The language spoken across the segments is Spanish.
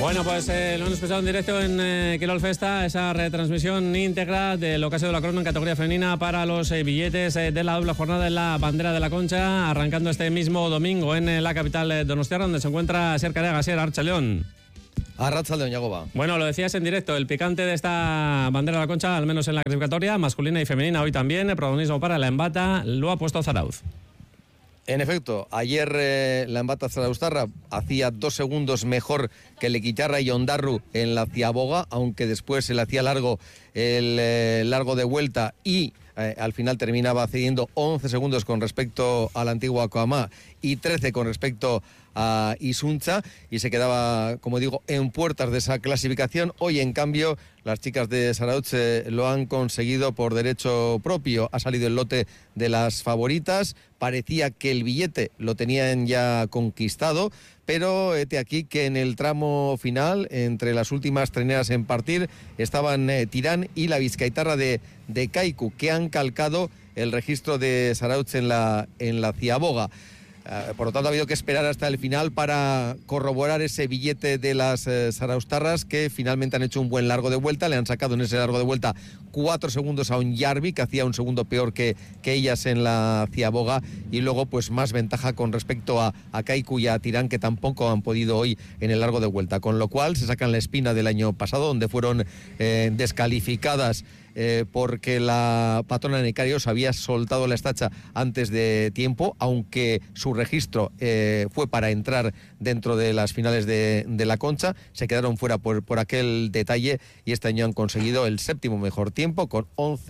Bueno, pues lo hemos expresado en directo en Quirol Festa, esa retransmisión íntegra de lo que ha sido la crono en categoría femenina para los billetes de la doble jornada en la Bandera de la Concha, arrancando este mismo domingo en la capital donostiarra, donde se encuentra Asier Carea Gasier, Arratsaldeon. Arratsaldeon, Yagoba. Bueno, lo decías en directo, el picante de esta Bandera de la Concha, al menos en la clasificatoria, masculina y femenina hoy también, el protagonismo para la Enbata, lo ha puesto Zarauz. En efecto, ayer la Enbata Zarauztarra hacía 2 segundos mejor que Lequitarra y Ondarru en la Ciaboga, aunque después se le hacía largo el largo de vuelta y al final terminaba cediendo 11 segundos con respecto a la antigua Coamá y 13 con respecto a Isunza, y se quedaba, como digo, en puertas de esa clasificación. Hoy, en cambio, las chicas de Zarautz lo han conseguido por derecho propio. Ha salido el lote de las favoritas. Parecía que el billete lo tenían ya conquistado, pero hete aquí que en el tramo final, entre las últimas treneras en partir, estaban Tirán y la vizcaitarra de Kaiku, que han calcado el registro de Zarautz en la Ciaboga. Por lo tanto, ha habido que esperar hasta el final para corroborar ese billete de las zarauztarras, que finalmente han hecho un buen largo de vuelta. Le han sacado en ese largo de vuelta 4 segundos a un Yarvi, que hacía un segundo peor que ellas en la Ciaboga, y luego pues más ventaja con respecto a Kaiku y a Tirán, que tampoco han podido hoy en el largo de vuelta, con lo cual se sacan la espina del año pasado, donde fueron descalificadas porque la patrona Necarios había soltado la estacha antes de tiempo, aunque su registro fue para entrar dentro de las finales de la Concha. Se quedaron fuera por aquel detalle, y este año han conseguido el 7º mejor tiempo con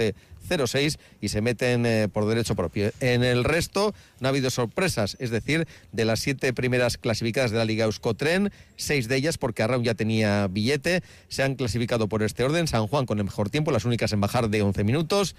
11.06 y se meten por derecho propio. En el resto no ha habido sorpresas, es decir, de las 7 primeras clasificadas de la Liga Euskotren, 6 de ellas, porque Arraun ya tenía billete, se han clasificado por este orden. San Juan con el mejor tiempo, las únicas en bajar de 11 minutos,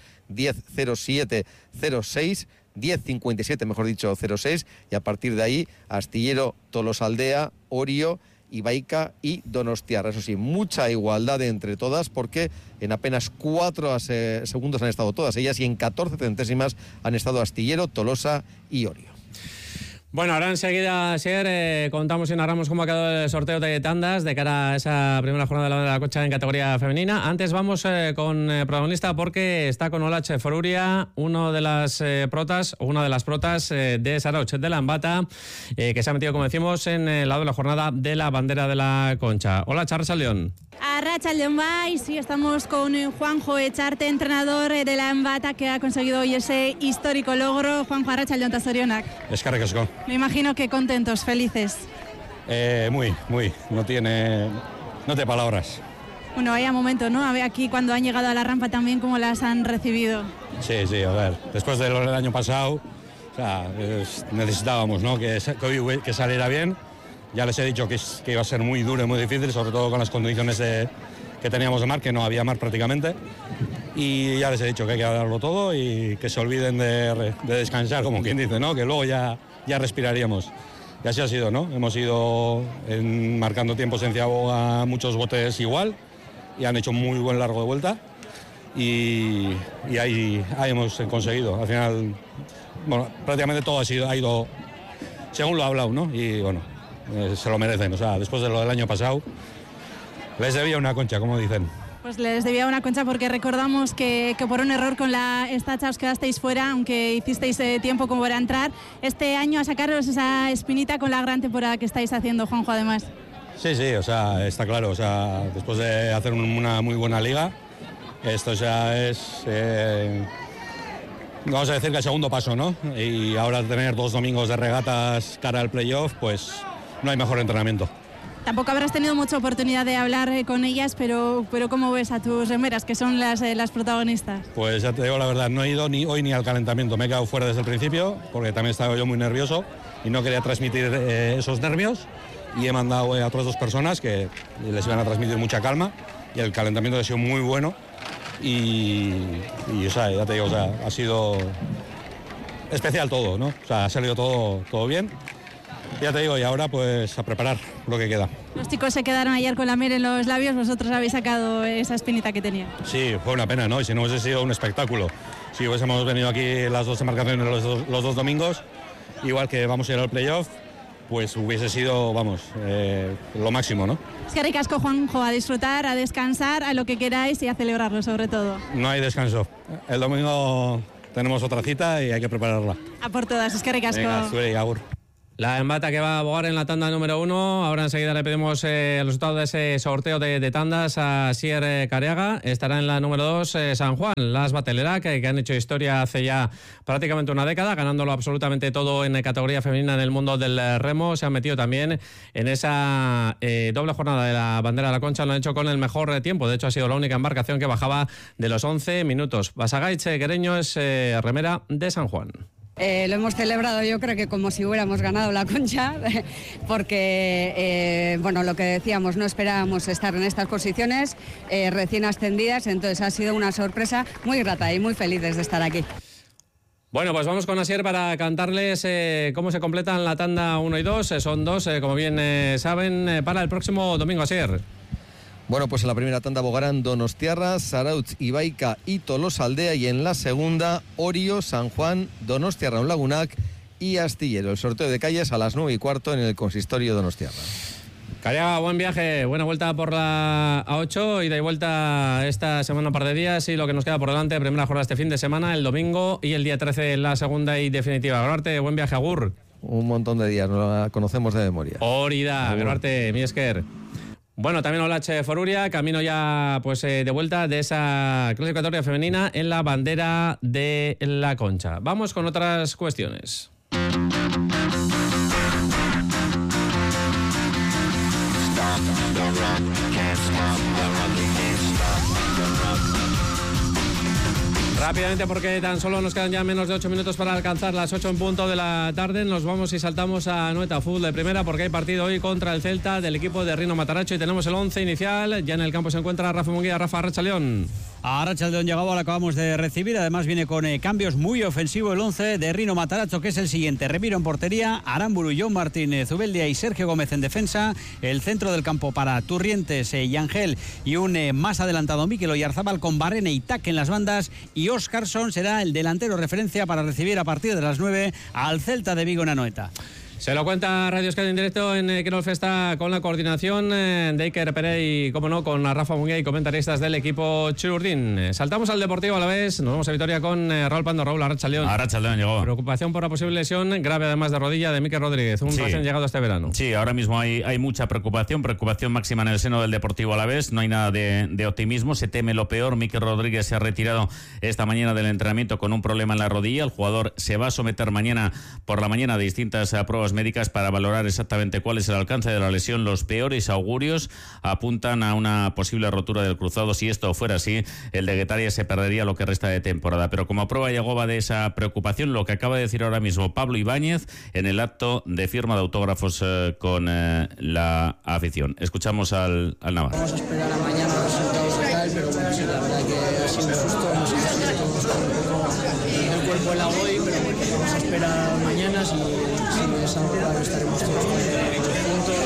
10.07.06, 10.57, mejor dicho, 06, y a partir de ahí Astillero, Tolosaldea, Orio, Ibaica y Donostiarra. Eso sí, mucha igualdad entre todas, porque en apenas 4 segundos han estado todas ellas, y en 14 centésimas han estado Astillero, Tolosa y Orio. Bueno, ahora enseguida, Sier, contamos y narramos cómo ha quedado el sorteo de tandas de cara a esa primera jornada de la Concha en categoría femenina. Antes vamos con protagonista, porque está con Olache Foruria, una de las protas de Zarautz de la Enbata, que se ha metido, como decimos, en el lado de la jornada de la Bandera de la Concha. Hola, Arratsaldeon. Arratsaldeon, bye. Sí, estamos con Juanjo Echarte, entrenador de la Enbata, que ha conseguido hoy ese histórico logro. Juanjo, Arratsaldeon ta zorionak. Eskerrik asko. Me imagino que contentos, felices. Muy. No tiene palabras. Bueno, vaya momento, ¿no? A ver, aquí cuando han llegado a la rampa también, ¿cómo las han recibido? Sí, a ver. Después del año pasado, o sea, necesitábamos, ¿no?, que saliera bien. Ya les he dicho que iba a ser muy duro y muy difícil, sobre todo con las condiciones que teníamos de mar, que no había mar prácticamente. Y ya les he dicho que hay que darlo todo y que se olviden de descansar, como quien dice, ¿no?, que luego ya respiraríamos. Y así ha sido, ¿no? Hemos ido marcando tiempos en Ciaboga, muchos botes igual, y han hecho muy buen largo de vuelta, y ahí hemos conseguido. Al final, bueno, prácticamente todo ha ido según lo ha hablado, ¿no? Y bueno, se lo merecen. O sea, después de lo del año pasado, les debía una concha, como dicen. Pues les debía una concha, porque recordamos que por un error con la estacha os quedasteis fuera, aunque hicisteis tiempo como para entrar. Este año a sacaros esa espinita con la gran temporada que estáis haciendo, Juanjo, además. Sí, o sea, está claro. O sea, después de hacer una muy buena liga, esto ya es, vamos a decir, que el segundo paso, ¿no? Y ahora tener 2 domingos de regatas cara al playoff, pues no hay mejor entrenamiento. Tampoco habrás tenido mucha oportunidad de hablar con ellas, pero ¿cómo ves a tus remeras, que son las protagonistas? Pues ya te digo la verdad, no he ido ni hoy ni al calentamiento. Me he quedado fuera desde el principio, porque también estaba yo muy nervioso y no quería transmitir esos nervios, y he mandado a otras 2 personas que les iban a transmitir mucha calma, y el calentamiento ha sido muy bueno, y o sea, ya te digo, o sea, ha sido especial todo, ¿no? O sea, ha salido todo bien. Ya te digo, y ahora pues a preparar lo que queda. Los chicos se quedaron ayer con la miel en los labios, vosotros habéis sacado esa espinita que tenía. Sí, fue una pena, ¿no? Y si no hubiese sido un espectáculo, si hubiésemos venido aquí las 2 embarcaciones los dos domingos, igual que vamos a ir al playoff, pues hubiese sido, vamos, lo máximo, ¿no? Es que ricasco, Juanjo, a disfrutar, a descansar, a lo que queráis y a celebrarlo sobre todo. No hay descanso. El domingo tenemos otra cita y hay que prepararla. A por todas, es que ricasco. Venga, suerte, agur. La embata que va a abogar en la tanda número 1. Ahora enseguida le pedimos el resultado de ese sorteo de tandas a Sier Careaga. Estará en la número 2 San Juan, las Batelera, que han hecho historia hace ya prácticamente una década, ganándolo absolutamente todo en categoría femenina en el mundo del remo. Se han metido también en esa doble jornada de la bandera de la Concha. Lo han hecho con el mejor tiempo. De hecho, ha sido la única embarcación que bajaba de los 11 minutos. Basagaich Quereño es remera de San Juan. Lo hemos celebrado yo creo que como si hubiéramos ganado la Concha, porque bueno, lo que decíamos, no esperábamos estar en estas posiciones recién ascendidas, entonces ha sido una sorpresa muy grata y muy felices de estar aquí. Bueno, pues vamos con Asier para cantarles cómo se completan la tanda 1 y 2. Son 2, como bien saben, para el próximo domingo. Asier. Bueno, pues en la primera tanda abogarán Donostiarra, Zarautz, Ibaica y Tolosaldea, y en la segunda Orio, San Juan, Donostiarra, Lagunac y Astillero. El sorteo de calles a las 9:15 en el consistorio Donostiarra. Careaga, buen viaje, buena vuelta por la A8, ida y vuelta esta semana, un par de días, y lo que nos queda por delante, primera jornada este fin de semana, el domingo, y el día 13 la segunda y definitiva. Grabarte, buen viaje, agur. Un montón de días, no la conocemos de memoria. Orida, grabarte, mi esker. Bueno, también Olache Foruria, camino ya pues de vuelta de esa clasificatoria femenina en la bandera de la Concha. Vamos con otras cuestiones. Rápidamente, porque tan solo nos quedan ya menos de 8 minutos para alcanzar las 8 en punto de la tarde, nos vamos y saltamos a Anoeta Fútbol de primera, porque hay partido hoy contra el Celta del equipo de Rino Mataracho y tenemos el 11 inicial. Ya en el campo se encuentra Rafa Munguía. Rafa, Arratsaldeón. Arratsaldeón, llegado, lo acabamos de recibir. Además viene con cambios, muy ofensivo el 11 de Rino Mataracho, que es el siguiente: Remiro en portería, Aramburu, John Martínez, Zubeldia y Sergio Gómez en defensa. El centro del campo para Turrientes y Ángel, y un más adelantado Mikel Oyarzábal con Barrene y Tac en las bandas, y Óscarson será el delantero referencia para recibir a partir de las 9 al Celta de Vigo en Anoeta. Se lo cuenta Radio Euskadi en directo en Quirol Festa, con la coordinación de Iker Pérez y, como no, con Rafa Munguía y comentaristas del equipo Chururdín. Saltamos al Deportivo Alavés, nos vamos a Vitoria con Raúl Pando. Raúl, Arratsaldeón. Arratsaldeón, llegó. Preocupación por la posible lesión grave, además de rodilla, de Mikel Rodríguez, un recién llegado este verano. Sí, ahora mismo hay mucha preocupación máxima en el seno del Deportivo Alavés. No hay nada de optimismo, se teme lo peor. Mikel Rodríguez se ha retirado esta mañana del entrenamiento con un problema en la rodilla. El jugador se va a someter mañana por la mañana a distintas pruebas médicas para valorar exactamente cuál es el alcance de la lesión. Los peores augurios apuntan a una posible rotura del cruzado. Si esto fuera así, el de Guetaria se perdería lo que resta de temporada. Pero como prueba llegó de esa preocupación, lo que acaba de decir ahora mismo Pablo Ibáñez en el acto de firma de autógrafos con la afición. Escuchamos al Navarro. Vamos a esperar a mañana los resultados de tal, pero bueno, sí, la verdad que ha sido un susto, hemos sentido todos con el cuerpo helado hoy, pero bueno, vamos a esperar mañana, si es algo raro estaremos todos juntos.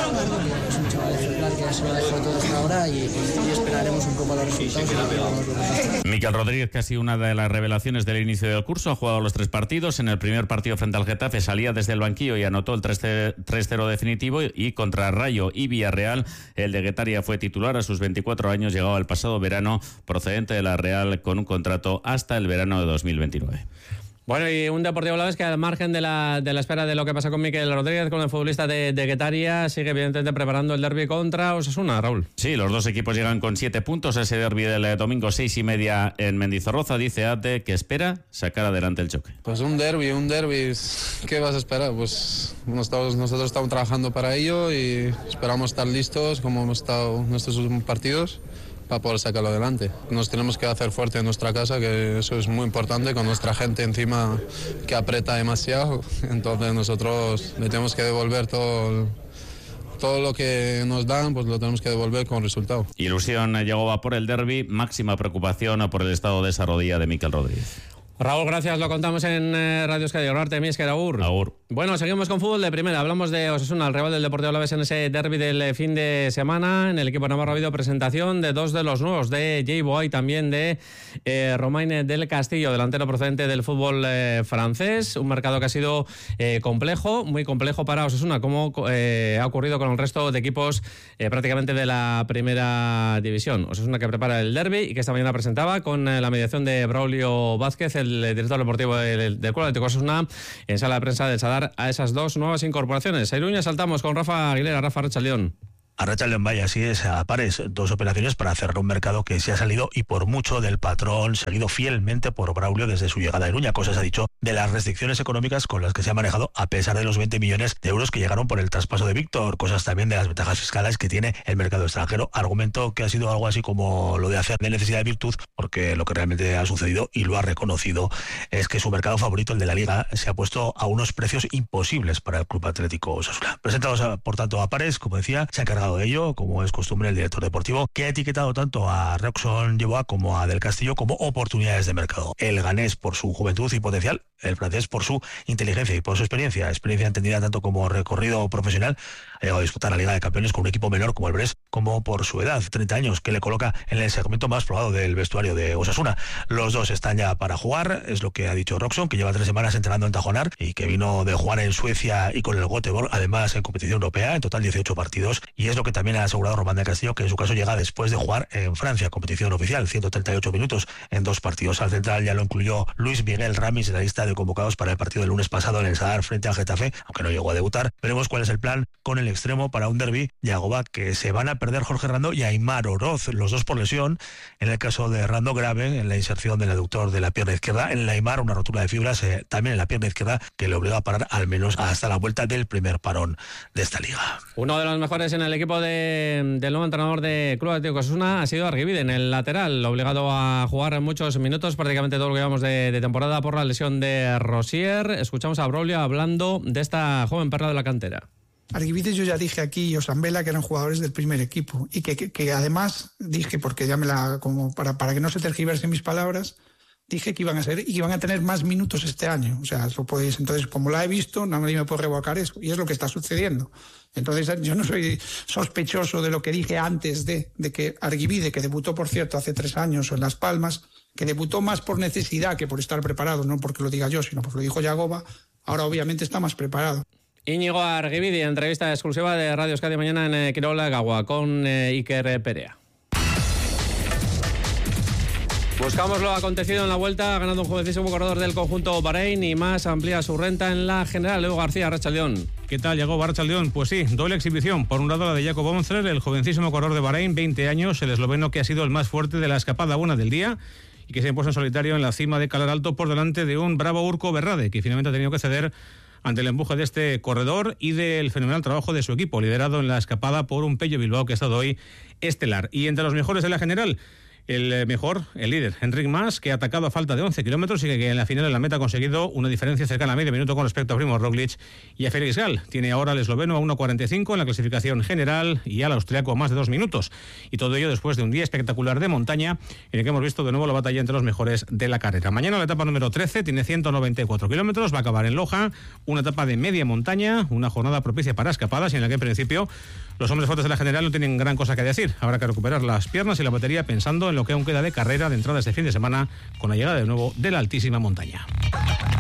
Es un chaval ejemplar que se lo ha dejado todo hasta ahora y esperaremos un poco los resultados. Mikel Rodríguez, que ha sido una de las revelaciones del inicio del curso, ha jugado los 3 partidos. En el primer partido frente al Getafe salía desde el banquillo y anotó el 3-0 definitivo, y contra Rayo y Villarreal el de Guetaria fue titular. A sus 24 años llegaba el pasado verano procedente de la Real con un contrato hasta el verano de 2029. Bueno, y un Deportivo Alavés que, al margen de la espera de lo que pasa con Mikel Rodríguez, con el futbolista de Guetaria, sigue evidentemente preparando el derbi contra Osasuna, Raúl. Sí, los dos equipos llegan con 7 puntos. Ese derbi del domingo 6:30 en Mendizorroza. Dice Ate que espera sacar adelante el choque. Pues un derbi, ¿qué vas a esperar? Pues nosotros estamos trabajando para ello y esperamos estar listos como hemos estado en estos últimos partidos para poder sacarlo adelante. Nos tenemos que hacer fuerte en nuestra casa, que eso es muy importante, con nuestra gente encima que aprieta demasiado. Entonces nosotros le tenemos que devolver todo lo que nos dan, pues lo tenemos que devolver con resultado. Ilusión llegó por el derbi, máxima preocupación por el estado de esa rodilla de Mikel Rodríguez. Raúl, gracias, lo contamos en Radio Euskadi. Agur. Agur. Bueno, seguimos con fútbol de primera. Hablamos de Osasuna, el rival del Deportivo Alavés en ese derbi del fin de semana. En el equipo navarro ha habido presentación de 2 de los nuevos, de Jay Boy, también de Romain del Castillo, delantero procedente del fútbol francés. Un mercado que ha sido complejo, muy complejo para Osasuna, como ha ocurrido con el resto de equipos prácticamente de la primera división. Osasuna que prepara el derbi y que esta mañana presentaba con la mediación de Braulio Vázquez, el director deportivo del Club Atlético Osasuna, en sala de prensa del Sadar, a esas 2 nuevas incorporaciones. A Iruña saltamos con Rafa Aguilera. Rafa, Arratsaldeón. Arratsaldeón, vaya, así es, a pares, 2 operaciones para cerrar un mercado que se ha salido y por mucho del patrón, seguido fielmente por Braulio desde su llegada a Iruña. Cosas ha dicho de las restricciones económicas con las que se ha manejado a pesar de los 20 millones de euros que llegaron por el traspaso de Víctor. Cosas también de las ventajas fiscales que tiene el mercado extranjero. Argumento que ha sido algo así como lo de hacer de necesidad de virtud, porque lo que realmente ha sucedido, y lo ha reconocido, es que su mercado favorito, el de la Liga, se ha puesto a unos precios imposibles para el Club Atlético Osasuna. Presentados, por tanto, a pares, como decía, se ha encargado de ello, como es costumbre, el director deportivo, que ha etiquetado tanto a Roxon Yeboah como a Del Castillo como oportunidades de mercado. El ganés por su juventud y potencial, el francés por su inteligencia y por su experiencia entendida tanto como recorrido profesional. Ha llegado a disputar la Liga de Campeones con un equipo menor como el Brest, como por su edad, 30 años, que le coloca en el segmento más probado del vestuario de Osasuna. Los dos están ya para jugar, es lo que ha dicho Roxon, que lleva 3 semanas entrenando en Tajonar y que vino de jugar en Suecia y con el Göteborg, además en competición europea, en total 18 partidos, y es lo que también ha asegurado Román del Castillo, que en su caso llega después de jugar en Francia, competición oficial, 138 minutos en 2 partidos. Al central ya lo incluyó Luis Miguel Ramis en la lista de convocados para el partido del lunes pasado en el Sadar frente al Getafe, aunque no llegó a debutar. Veremos cuál es el plan con el extremo para un derbi. Yagoba, que se van a perder Jorge Rando y Aimar Oroz, los dos por lesión. En el caso de Rando, grave en la inserción del aductor de la pierna izquierda. En el Aimar, una rotura de fibras también en la pierna izquierda, que le obliga a parar al menos hasta la vuelta del primer parón de esta liga. Uno de los mejores en el equipo del nuevo entrenador de Club Atlético Osasuna ha sido Argibide, en el lateral, obligado a jugar muchos minutos, prácticamente todo lo que llevamos de temporada por la lesión de Rosier. Escuchamos a Braulio hablando de esta joven perla de la cantera. Argibide, yo ya dije aquí, y Osambela, que eran jugadores del primer equipo, y que además dije, porque ya como para que no se tergiversen mis palabras, dije que iban a tener más minutos este año. O sea, entonces, como la he visto, nadie me puede revocar eso, y es lo que está sucediendo. Entonces, yo no soy sospechoso de lo que dije antes de que Argibide, que debutó, por cierto, hace 3 años en Las Palmas, que debutó más por necesidad que por estar preparado, no porque lo diga yo, sino porque lo dijo Yagoba, ahora obviamente está más preparado. Íñigo Argibide, entrevista exclusiva de Radio Euskadi mañana en Quirola Gagua con Iker Perea. Buscamos lo acontecido en la vuelta, ha ganado un jovencísimo corredor del conjunto Bahrein y más amplía su renta en la general. Leo García, Arratsaldeón. ¿Qué tal, Yago Arratsaldeón? Pues sí, doble exhibición. Por un lado la de Jakob Onfrer, el jovencísimo corredor de Bahrein, 20 años, el esloveno que ha sido el más fuerte de la escapada buena del día y que se ha impuesto en solitario en la cima de Calar Alto por delante de un bravo Urko Berrade, que finalmente ha tenido que ceder ante el empuje de este corredor y del fenomenal trabajo de su equipo, liderado en la escapada por un Pello Bilbao que ha estado hoy estelar. Y entre los mejores de la general, el líder, Enric Mas, que ha atacado a falta de 11 kilómetros y que en la final en la meta ha conseguido una diferencia cercana a medio minuto con respecto a Primož Roglič y a Félix Gal. Tiene ahora al esloveno a 1.45 en la clasificación general y al austriaco a más de 2 minutos. Y todo ello después de un día espectacular de montaña en el que hemos visto de nuevo la batalla entre los mejores de la carrera. Mañana la etapa número 13 tiene 194 kilómetros, va a acabar en Loja, una etapa de media montaña, una jornada propicia para escapadas y en la que en principio los hombres fuertes de la general no tienen gran cosa que decir. Habrá que recuperar las piernas y la batería pensando en lo que aún queda de carrera de entrada este fin de semana con la llegada de nuevo de la altísima montaña.